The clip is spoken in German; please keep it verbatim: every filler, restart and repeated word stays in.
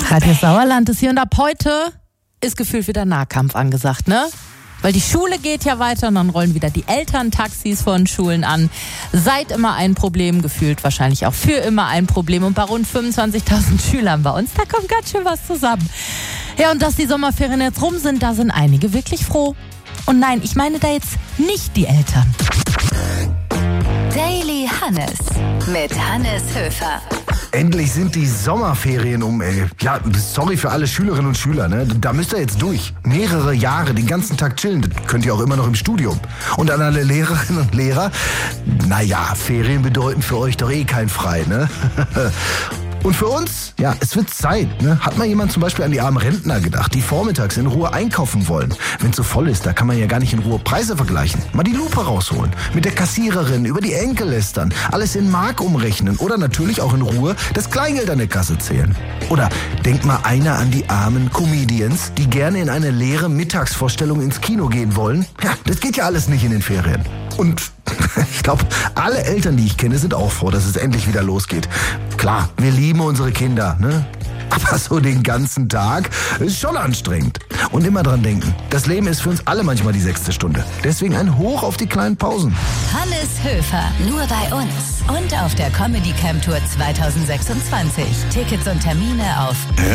Radio Sauerland ist hier und ab heute ist gefühlt wieder Nahkampf angesagt, ne? Weil die Schule geht ja weiter und dann rollen wieder die Elterntaxis von Schulen an. Seit immer ein Problem, gefühlt wahrscheinlich auch für immer ein Problem. Und bei rund fünfundzwanzigtausend Schülern bei uns, da kommt ganz schön was zusammen. Ja, und dass die Sommerferien jetzt rum sind, da sind einige wirklich froh. Und nein, ich meine da jetzt nicht die Eltern. Daily Hannes mit Hannes Höfer. Endlich sind die Sommerferien um, ey. Ja, sorry für alle Schülerinnen und Schüler, ne? Da müsst ihr jetzt durch. Mehrere Jahre, den ganzen Tag chillen. Das könnt ihr auch immer noch im Studium. Und an alle Lehrerinnen und Lehrer, naja, Ferien bedeuten für euch doch eh kein Frei, ne? Und für uns, ja, es wird Zeit, ne? Hat mal jemand zum Beispiel an die armen Rentner gedacht, die vormittags in Ruhe einkaufen wollen? Wenn es so voll ist, da kann man ja gar nicht in Ruhe Preise vergleichen. Mal die Lupe rausholen, mit der Kassiererin über die Enkel lästern, alles in Mark umrechnen oder natürlich auch in Ruhe das Kleingeld an der Kasse zählen. Oder denkt mal einer an die armen Comedians, die gerne in eine leere Mittagsvorstellung ins Kino gehen wollen. Ja, das geht ja alles nicht in den Ferien. Und ich glaube, alle Eltern, die ich kenne, sind auch froh, dass es endlich wieder losgeht. Klar, wir lieben unsere Kinder, ne? Aber so den ganzen Tag ist schon anstrengend. Und immer dran denken, das Leben ist für uns alle manchmal die sechste Stunde. Deswegen ein Hoch auf die kleinen Pausen. Hannes Höfer, nur bei uns und auf der Comedy Camp Tour zwanzig sechsundzwanzig. Tickets und Termine auf